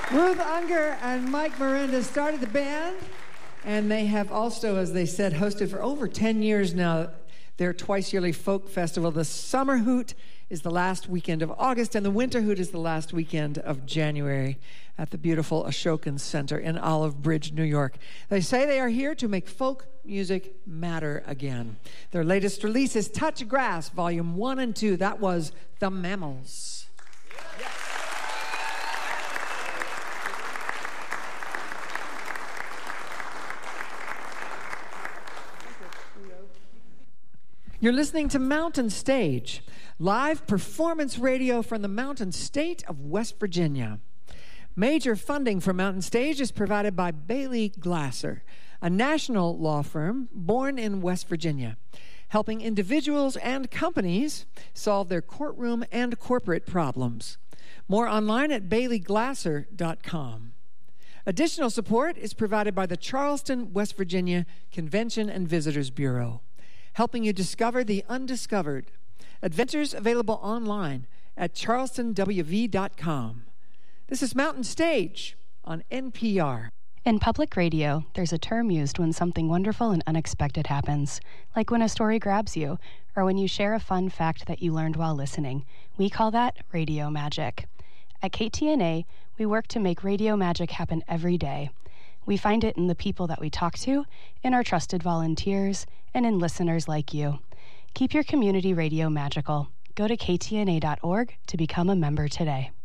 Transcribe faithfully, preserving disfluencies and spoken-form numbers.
Ruth Unger and Mike Miranda started the band, and they have also, as they said, hosted for over ten years now their twice-yearly folk festival. The Summer Hoot is the last weekend of August, and the Winter Hoot is the last weekend of January at the beautiful Ashokan Center in Olive Bridge, New York. They say they are here to make folk music matter again. Their latest release is Touch Grass, Volume one and two. That was The Mammals. You're listening to Mountain Stage, live performance radio from the mountain state of West Virginia. Major funding for Mountain Stage is provided by Bailey Glasser, a national law firm born in West Virginia, helping individuals and companies solve their courtroom and corporate problems. More online at bailey glasser dot com. Additional support is provided by the Charleston, West Virginia Convention and Visitors Bureau, helping you discover the undiscovered. Adventures available online at charleston w v dot com. This is Mountain Stage on N P R. In public radio, there's a term used when something wonderful and unexpected happens, like when a story grabs you, or when you share a fun fact that you learned while listening. We call that radio magic. At K T N A, we work to make radio magic happen every day. We find it in the people that we talk to, in our trusted volunteers, and in listeners like you. Keep your community radio magical. Go to k t n a dot org to become a member today.